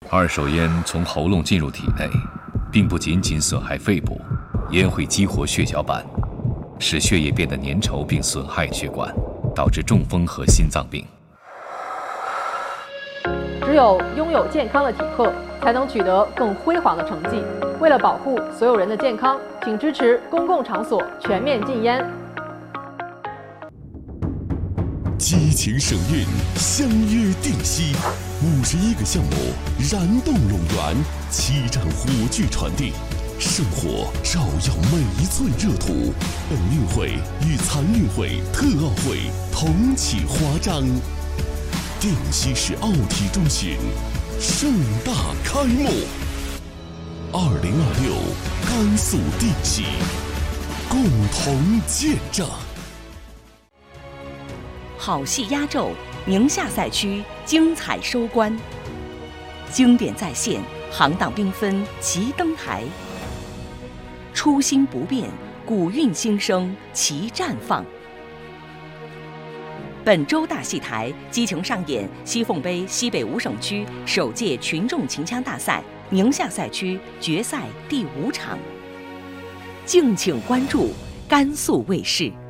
二手烟从喉咙进入体内，并不仅仅损害肺部，烟会激活血小板，使血液变得粘稠并损害血管，导致中风和心脏病。 只有拥有健康的体魄，才能取得更辉煌的成绩。为了保护所有人的健康，请支持公共场所全面禁烟。 激情省运，相约定西，51个项目燃动陇园，7站火炬传递，圣火照耀每一寸热土。本运会与残运会、特奥会同启华章，定西市奥体中心盛大开幕。2026甘肃定西，共同见证。 好戏压轴，宁夏赛区精彩收官，经典再现，行当缤纷齐登台，初心不变，古韵新生齐绽放。本周大戏台激情上演西凤杯西北5省区首届群众秦腔大赛宁夏赛区决赛第5场，敬请关注甘肃卫视。